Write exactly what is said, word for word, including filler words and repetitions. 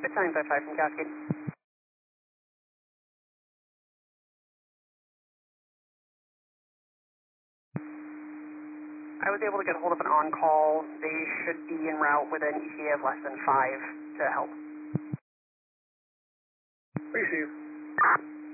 nine five five from Cascade. I was able to get a hold of an on-call. They should be en route with an E T A of less than five to help. Receive.